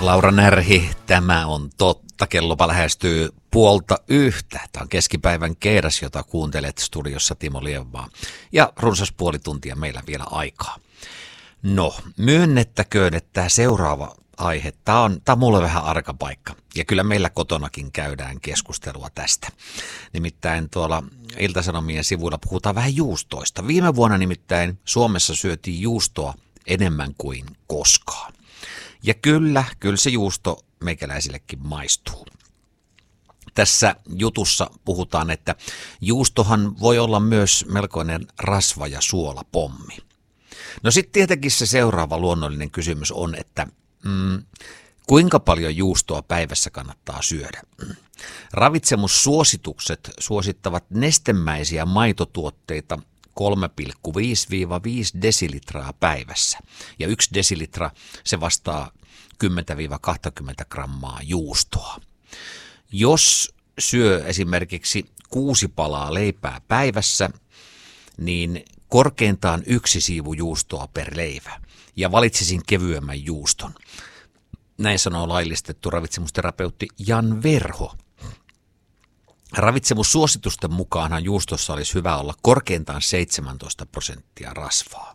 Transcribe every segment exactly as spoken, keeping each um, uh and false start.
Laura Närhi, tämä on totta. Kellopa lähestyy puolta yhtä. Tämä on keskipäivän keidas, jota kuuntelet studiossa Timo Lievaa. Ja runsas puoli tuntia meillä vielä aikaa. No, myönnettäköön, että tämä seuraava aihe, tämä on, tämä on mulle vähän arka paikka. Ja kyllä meillä kotonakin käydään keskustelua tästä. Nimittäin tuolla Ilta-Sanomien sivuilla puhutaan vähän juustoista. Viime vuonna nimittäin Suomessa syötiin juustoa enemmän kuin koskaan. Ja kyllä, kyllä se juusto meikäläisillekin maistuu. Tässä jutussa puhutaan, että juustohan voi olla myös melkoinen rasva- ja suolapommi. No sitten tietenkin se seuraava luonnollinen kysymys on, että mm, kuinka paljon juustoa päivässä kannattaa syödä? Ravitsemussuositukset suosittavat nestemäisiä maitotuotteita kolme pilkku viisi viisi desilitraa päivässä. Ja yksi desilitra se vastaa kymmenen kaksikymmentä grammaa juustoa. Jos syö esimerkiksi kuusi palaa leipää päivässä, niin korkeintaan yksi siivu juustoa per leivä. Ja valitsisin kevyemmän juuston. Näin sanoo laillistettu ravitsemusterapeutti Jan Verho. Ravitsemussuositusten mukaanhan juustossa olisi hyvä olla korkeintaan seitsemäntoista prosenttia rasvaa.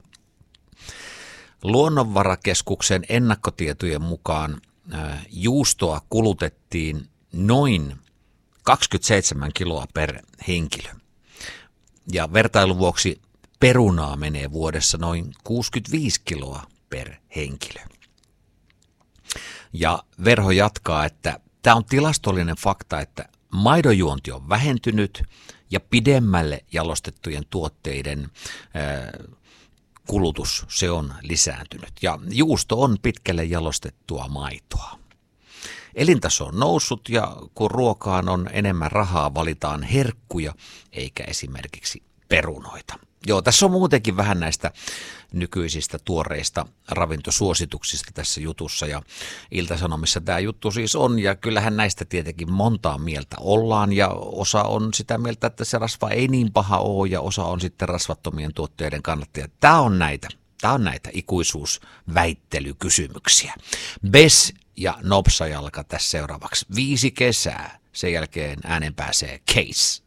Luonnonvarakeskuksen ennakkotietojen mukaan ää, juustoa kulutettiin noin kaksikymmentäseitsemän kiloa per henkilö. Ja vertailun vuoksi perunaa menee vuodessa noin kuusikymmentäviisi kiloa per henkilö. Ja Verho jatkaa, että tämä on tilastollinen fakta, että maidonjuonti on vähentynyt ja pidemmälle jalostettujen tuotteiden ää, kulutus se on lisääntynyt. Ja juusto on pitkälle jalostettua maitoa. Elintaso on noussut ja kun ruokaan on enemmän rahaa, valitaan herkkuja eikä esimerkiksi perunoita. Joo, tässä on muutenkin vähän näistä nykyisistä tuoreista ravintosuosituksista tässä jutussa ja Ilta-Sanomissa tämä juttu siis on ja kyllähän näistä tietenkin montaa mieltä ollaan ja osa on sitä mieltä, että se rasva ei niin paha ole ja osa on sitten rasvattomien tuotteiden kannattajia. Tämä on näitä, tämä on näitä ikuisuusväittelykysymyksiä. Bes ja Nopsajalka tässä seuraavaksi. Viisi kesää, sen jälkeen äänen pääsee Case.